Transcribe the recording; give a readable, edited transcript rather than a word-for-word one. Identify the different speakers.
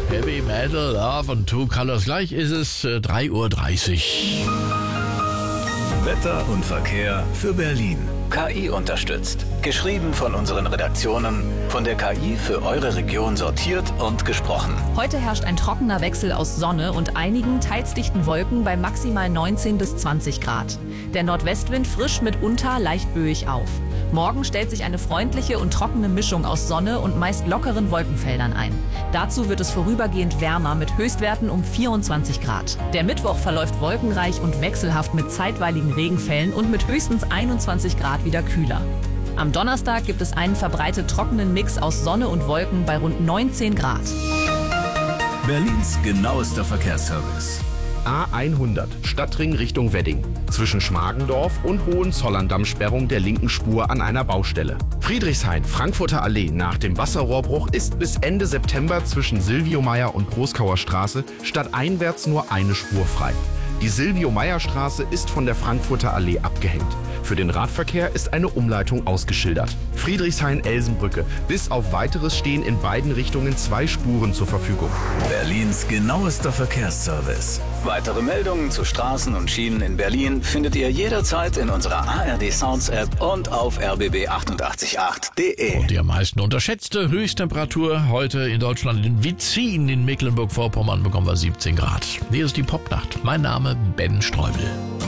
Speaker 1: Heavy Metal, Love und Two Colors. Gleich ist es 3:30 Uhr.
Speaker 2: Wetter und Verkehr für Berlin. KI unterstützt. Geschrieben von unseren Redaktionen, von der KI für eure Region sortiert und gesprochen.
Speaker 3: Heute herrscht ein trockener Wechsel aus Sonne und einigen teils dichten Wolken bei maximal 19 bis 20 Grad. Der Nordwestwind frisch mitunter leicht böig auf. Morgen stellt sich eine freundliche und trockene Mischung aus Sonne und meist lockeren Wolkenfeldern ein. Dazu wird es vorübergehend wärmer mit Höchstwerten um 24 Grad. Der Mittwoch verläuft wolkenreich und wechselhaft mit zeitweiligen Regenfällen und mit höchstens 21 Grad wieder kühler. Am Donnerstag gibt es einen verbreitet trockenen Mix aus Sonne und Wolken bei rund 19 Grad.
Speaker 2: Berlins genauester Verkehrsservice.
Speaker 4: A100, Stadtring Richtung Wedding. Zwischen Schmargendorf und Hohenzollern-Damm-Sperrung der linken Spur an einer Baustelle. Friedrichshain, Frankfurter Allee nach dem Wasserrohrbruch ist bis Ende September zwischen Silvio-Meyer und Großkauer Straße stadteinwärts nur eine Spur frei. Die Silvio-Meyer-Straße ist von der Frankfurter Allee abgehängt. Für den Radverkehr ist eine Umleitung ausgeschildert. Friedrichshain-Elsenbrücke. Bis auf Weiteres stehen in beiden Richtungen 2 Spuren zur Verfügung.
Speaker 2: Berlins genauester Verkehrsservice. Weitere Meldungen zu Straßen und Schienen in Berlin findet ihr jederzeit in unserer ARD Sounds App und auf rbb888.de.
Speaker 1: Und die am meisten unterschätzte Höchsttemperatur heute in Deutschland in Witzin in Mecklenburg-Vorpommern bekommen wir 17 Grad. Hier ist die Popnacht. Mein Name Ben Streubel.